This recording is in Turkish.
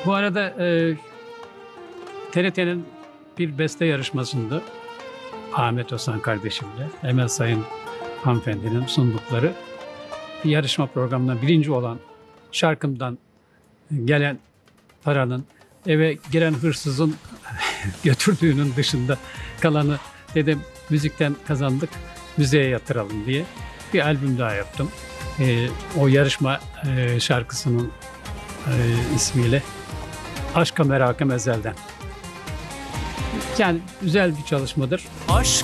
Bu arada TRT'nin bir beste yarışmasında Ahmet Osan kardeşimle Emel Sayın hanımefendinin sundukları bir yarışma programına birinci olan şarkımdan gelen paranın eve giren hırsızın götürdüğünün dışında kalanı dedim müzikten kazandık müzeye yatıralım diye bir albüm daha yaptım. O yarışma şarkısının ismiyle Aşka Merakım Ezel'den. Yani güzel bir çalışmadır. Aşk